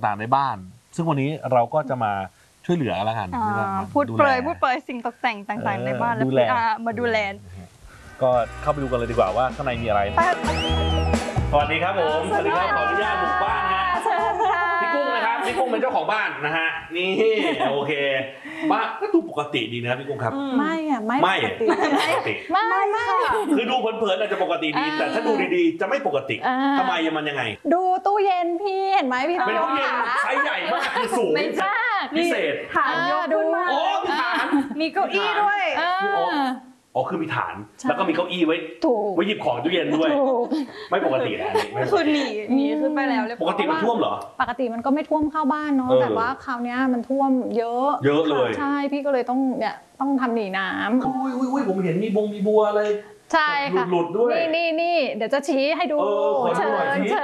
ต่างๆในบ้านซึ่งวันนี้เราก็จะมาช่วยเหลือแล้วกันพูดเปรยสิ่งตกแต่งต่างๆในบ้านแล้วมาดูแลก็เข้าไปดูกันเลยดีกว่าว่าข้างในมีอะไรสวัสดีครับผมสวัสดีครับขออนุญาตบุกบ้านฮะพี่กุ้งนะครับพี่กุ้งเป็นเจ้าของบ้านนะฮะนี่โอเคบ้านก็ดูปกติดีนะพี่กุ้งครับไม่อะไม่ปกติไม่คือดูเพลินๆอาจจะปกติดีแต่ถ้าดูดีๆจะไม่ปกติทำไมมันยังไงดูตู้เย็นพี่เห็นไหมพี่เป็นตู้เย็นไซส์ใหญ่มากคือสูงพิเศษฐานยกขึ้นมาโอ้มีฐานมีเก้าอี้ด้วยอ๋อคือมีฐานแล้วก็มีเก้าอี้ไว้หยิบของตู้เย็นด้วยไม่ปกตินะคือหนีขึ้นไปแล้วปกติมันท่วมเหรอปกติมันก็ไม่ท่วมเข้าบ้านเนาะแต่ว่าคราวนี้มันท่วมเยอะเลยใช่พี่ก็เลยต้องทำหนีน้ำอุ้ยผมเห็นมีบัวอะไรใช่ค่ะหลุดด้วยนี่เดี๋ยวจะชี้ให้ดูเชิญ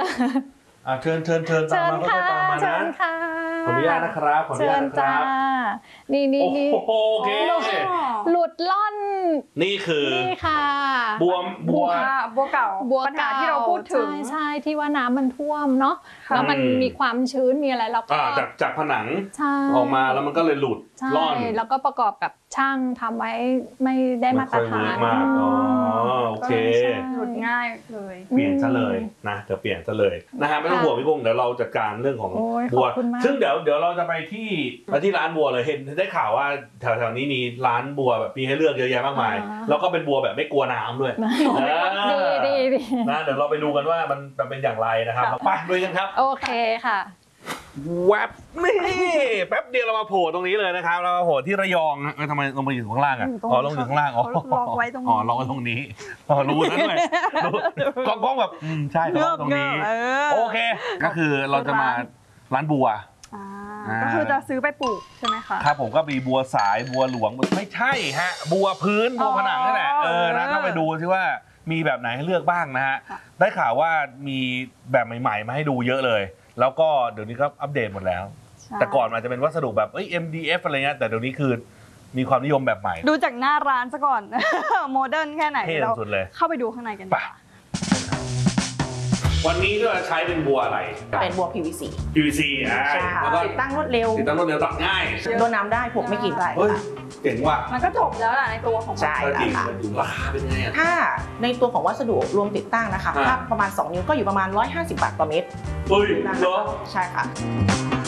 ตามมาก็ตามมานะขออนุญาตนะครับขออนุญาตนะครับนี่โอเคหลุดล่อนนี่คือนี่ค่ะบัวเก่าปัญหาที่เราพูดถึงใช่ที่ว่าน้ำมันท่วมเนาะแล้วมันมีความชื้นมีอะไรแล้วก็จากผนังออกมาแล้วมันก็เลยหลุดล่อนแล้วก็ประกอบกับช่างทำไว้ไม่ได้มาตรฐานโอเคหลุดง่ายเลยเปลี่ยนซะเลยนะจะเปลี่ยนซะเลยนะฮะไม่ต้องห่วงพี่กุ้งเดี๋ยวเราจัดการเรื่องของบัวซึ่งเดี๋ยวเราจะไปที่ร้านบัวเลยเห็นได้ข่าวว่าแถวๆนี้มีร้านบัวแบบมีให้เลือกเยอะแยะมากมายแล้วก็เป็นบัวแบบไม่กลัวน้ำด้วยดีนะเดี๋ยวเราไปดูกันว่ามันเป็นอย่างไรนะครับไปด้วยกันครับโอเคค่ะแวบนี่แป๊บเดียวเรามาโผล่ตรงนี้เลยนะครับเรามาโผล่ที่ระยองทำไมลงมาอยู่ข้างล่างอ่ะลงอยู่ข้างล่างลองไว้ตรงนี้ลองไว้ตรงนี้รู้นั่นเลยกล้องแบบใช่ตรงนี้โอเคก็คือเราจะมาร้านบัวก็คือจะซื้อไปปลูกใช่ไหมคะครับผมก็มีบัวสายบัวหลวงไม่ใช่ฮะบัวพื้นบัวผนังนั่นแหละนะเข้าไปดูซิว่ามีแบบไหนให้เลือกบ้างนะฮะได้ข่าวว่ามีแบบใหม่ๆมาให้ดูเยอะเลยแล้วก็เดี๋ยวนี้ก็อัปเดตหมดแล้วแต่ก่อนมันจะเป็นวัสดุแบบ MDF อะไรเงี้ยแต่เดี๋ยวนี้คือมีความนิยมแบบใหม่ดูจากหน้าร้านซะก่อนโมเดิร์นแค่ไหนเราเข้าไปดูข้างในกันดีกว่าวันนี้ก็ใช้เป็นบัวอะไรเป็นบัว PVC แล้วก็ติดตั้งรวดเร็วตัดง่ายโดนน้ำได้ผมไม่กี่ใบเจ๋งว่ะมันก็จบแล้วล่ะในตัวของใช่ค่ะราคาเป็นไงถ้าในตัวของวัสดุรวมติดตั้งนะคะถ้าประมาณ2 นิ้วก็อยู่ประมาณ150 บาทต่อเมตรเหรอใช่ค่ะ